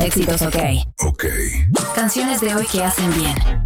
Éxitos OK. Ok. Canciones de hoy que hacen bien.